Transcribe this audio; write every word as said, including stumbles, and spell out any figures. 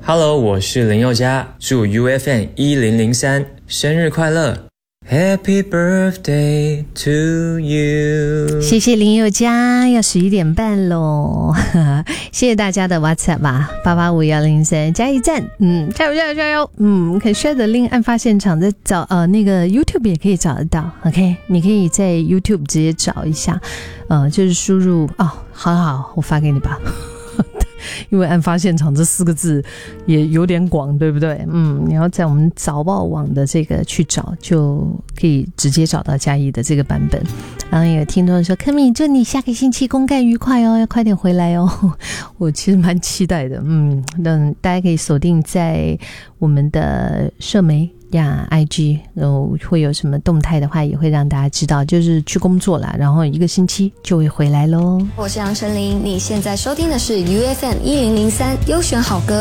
Hello， 我是林宥嘉，祝 U F M 一零零三生日快乐 Happy birthday to you。 谢谢林宥嘉，要十一点半咯。谢谢大家的 WhatsApp 吧，八八五一零三加一赞，嗯，加油加油加油，嗯，可以 share the link 案发现场，在找呃那个 YouTube 也可以找得到 ，OK， 你可以在 YouTube 直接找一下，呃，就是输入哦，好好，我发给你吧。因为案发现场这四个字也有点广，对不对？嗯，你要在我们早报网的这个去找，就可以直接找到嘉义的这个版本。然后有听众说：“柯米，祝你下个星期公干愉快哦，要快点回来哦。”我其实蛮期待的，嗯，那大家可以锁定在我们的社媒呀 I G， 然后会有什么动态的话，也会让大家知道。就是去工作啦，然后一个星期就会回来咯。 我是杨丞琳，你现在收听的是 U F M 一零零三优选好歌。